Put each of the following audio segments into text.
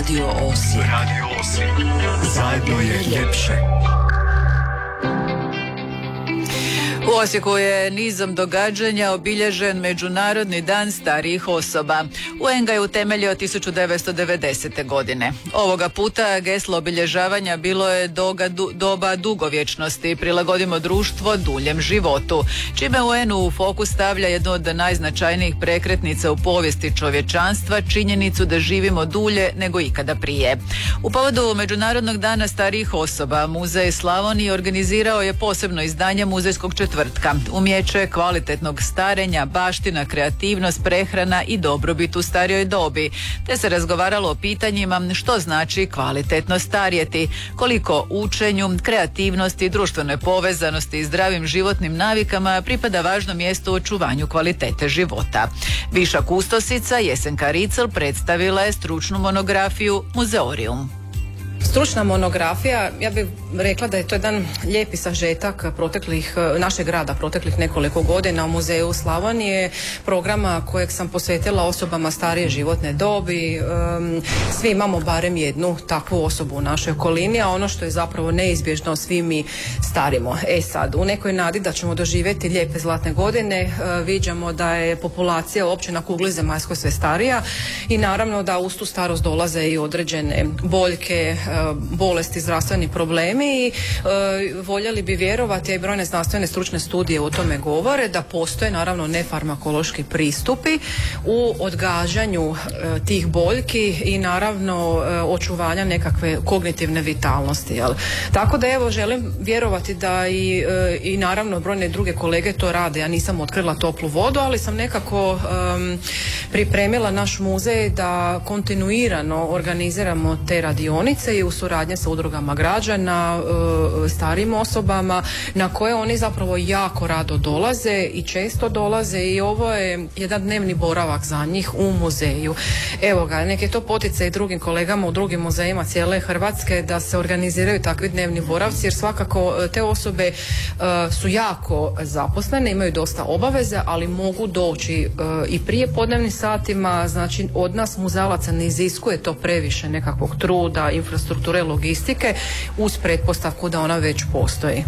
Radio Osijek. Radio Osijek. Zajedno je ljepše. U Osijeku je nizom događanja obilježen Međunarodni dan starijih osoba. UN ga je utemeljio 1990. godine. Ovoga puta geslo obilježavanja bilo je doba dugovječnosti, prilagodimo društvo duljem životu, čime UN u fokus stavlja jednu od najznačajnijih prekretnica u povijesti čovječanstva, činjenicu da živimo dulje nego ikada prije. U povodu Međunarodnog dana starijih osoba, Muzej Slavonije organizirao je posebno izdanje muzejskog četvrtka. Umijeće kvalitetnog starenja, baština, kreativnost, prehrana i dobrobit u starijoj dobi. Te se razgovaralo o pitanjima što znači kvalitetno starjeti, koliko učenju, kreativnosti, društvenoj povezanosti i zdravim životnim navikama pripada važno mjesto u očuvanju kvalitete života. Viša kustosica Jesenka Ricl predstavila je stručnu monografiju Muzeorium. Stručna monografija, ja bih rekla da je to jedan lijepi sažetak našeg rada proteklih nekoliko godina u Muzeju Slavonije, programa kojeg sam posvetila osobama starije životne dobi. Svi imamo barem jednu takvu osobu u našoj okolini, a ono što je zapravo neizbježno, svi mi starimo. Sad, u nekoj nadi da ćemo doživjeti lijepe zlatne godine, viđamo da je populacija uopće na kugli zemaljskoj sve starija i naravno da uz tu starost dolaze i određene boljke, bolesti, zdravstveni problemi i voljeli bi vjerovati, a i brojne znanstvene stručne studije o tome govore, da postoje naravno nefarmakološki pristupi u odgađanju tih boljki i naravno očuvanja nekakve kognitivne vitalnosti. Jel? Tako da evo želim vjerovati da i naravno brojne druge kolege to rade. Ja nisam otkrila toplu vodu, ali sam nekako pripremila naš muzej da kontinuirano organiziramo te radionice i u suradnji sa udrugama građana, starijim osobama, na koje oni zapravo jako rado dolaze i često dolaze i ovo je jedan dnevni boravak za njih u muzeju. Evo ga, nek je to poticaj drugim kolegama u drugim muzejima cijele Hrvatske da se organiziraju takvi dnevni boravci, jer svakako te osobe su jako zaposlene, imaju dosta obaveze, ali mogu doći i prije podnevnim satima. Znači od nas muzealaca ne iziskuje to previše nekakvog truda, infrastrukture, logistike, uz pretpostavku da ona već postoji.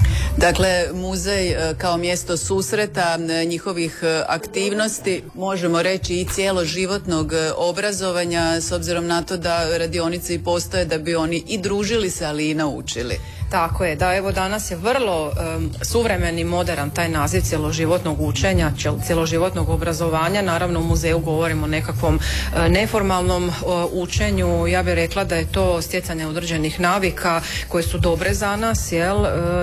Dakle, muzej kao mjesto susreta, njihovih aktivnosti, možemo reći i cjeloživotnog obrazovanja, s obzirom na to da radionice i postoje da bi oni i družili se, ali i naučili. Tako je, da, evo danas je vrlo suvremeni, moderan taj naziv cjeloživotnog učenja, cjeloživotnog obrazovanja. Naravno u muzeju govorimo o nekakvom neformalnom učenju. Ja bih rekla da je to stjecanje određenih navika koje su dobre za nas, jel?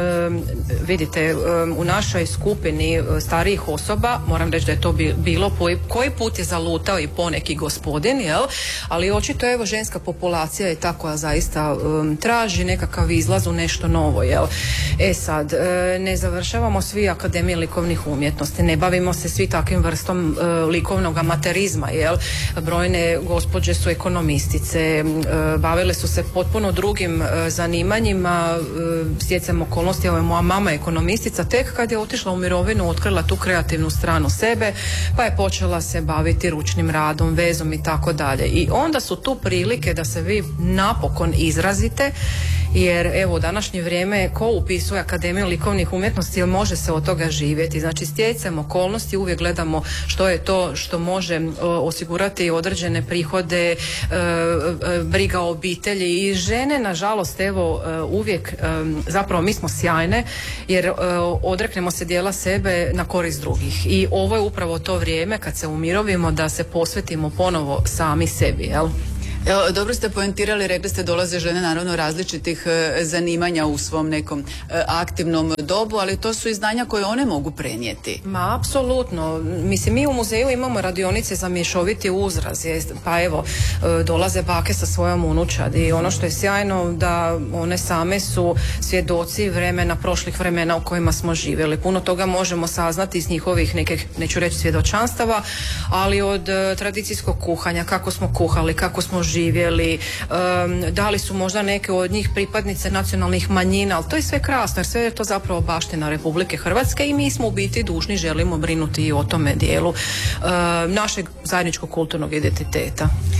Vidite, u našoj skupini starijih osoba, moram reći da je to bilo koji put je zalutao i poneki gospodin, jel? Ali očito evo ženska populacija je ta koja zaista traži nekakav izlaz u nešto novo, jel? Sad, ne završavamo svi Akademije likovnih umjetnosti, ne bavimo se svi takvim vrstom likovnog amaterizma, jel? Brojne gospođe su ekonomistice, bavile su se potpuno drugim zanimanjima, stjecajem okolnosti, evo je moja mama ekonomistica, tek kad je otišla u mirovinu otkrila tu kreativnu stranu sebe, pa je počela se baviti ručnim radom, vezom i tako dalje. I onda su tu prilike da se vi napokon izrazite, jer evo u današnje vrijeme ko upisuje Akademiju likovnih umjetnosti, jer može se od toga živjeti. Znači stjecajem okolnosti uvijek gledamo što je to što može osigurati određene prihode, briga o obitelji i žene, nažalost evo uvijek zapravo mi smo sjajne jer odreknemo se dijela sebe na korist drugih i ovo je upravo to vrijeme kad se umirovimo da se posvetimo ponovo sami sebi, jel? Evo, dobro ste poentirali, rekli ste dolaze žene naravno različitih zanimanja u svom nekom aktivnom dobu, ali to su i znanja koje one mogu prenijeti. Ma, apsolutno. Mislim, mi u muzeju imamo radionice za mješoviti uzraz, pa evo, dolaze bake sa svojom unučad i ono što je sjajno da one same su svjedoci prošlih vremena u kojima smo živjeli. Puno toga možemo saznati iz njihovih nekih, neću reći svjedočanstava, ali od tradicijskog kuhanja, kako smo kuhali, kako smo živjeli, da li su možda neke od njih pripadnice nacionalnih manjina, ali to je sve krasno jer sve je to zapravo baština Republike Hrvatske i mi smo u biti dužni, želimo brinuti i o tome dijelu našeg zajedničkog kulturnog identiteta.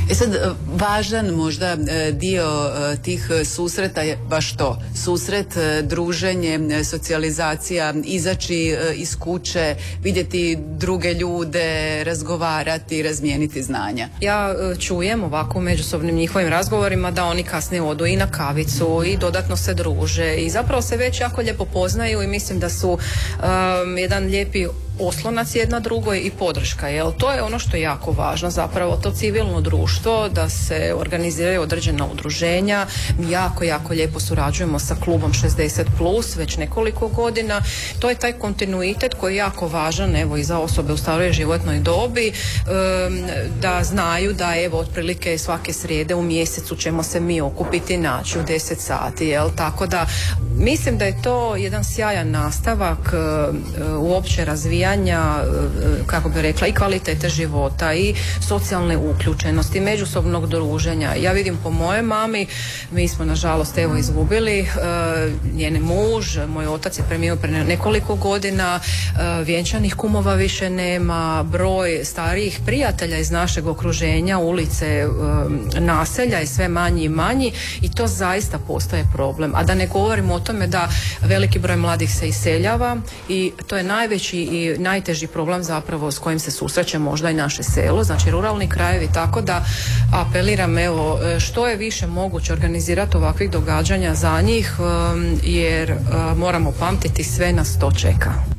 Sad, važan možda dio tih susreta je baš to. Susret, druženje, socijalizacija, izaći iz kuće, vidjeti druge ljude, razgovarati, razmijeniti znanja. Ja čujem ovako u međusobnim njihovim razgovorima da oni kasnije odu i na kavicu i dodatno se druže i zapravo se već jako lijepo poznaju i mislim da su jedan lijepi oslonac jedna drugoj i podrška, jel? To je ono što je jako važno, zapravo to civilno društvo, da se organiziraju određena udruženja. Mi jako lijepo surađujemo sa klubom 60+, već nekoliko godina. To je taj kontinuitet koji je jako važan, evo, i za osobe u starijoj životnoj dobi, da znaju da, evo, otprilike svake srijede u mjesecu ćemo se mi okupiti naći u 10 sati, jel? Tako da mislim da je to jedan sjajan nastavak uopće razvijanja, kako bi rekla, i kvalitete života i socijalne uključenosti, međusobnog druženja. Ja vidim po mojoj mami, mi smo nažalost evo izgubili njen muž, moj otac je preminuo prije nekoliko godina, vjenčanih kumova više nema, broj starijih prijatelja iz našeg okruženja, ulice, naselja je sve manji i manji i to zaista postaje problem. A da ne govorimo o tome da veliki broj mladih se iseljava i to je najveći i najteži problem zapravo s kojim se susreće možda i naše selo, znači ruralni krajevi, tako da apeliram, evo, što je više moguće organizirati ovakvih događanja za njih, jer moramo pamtiti, sve nas to čeka.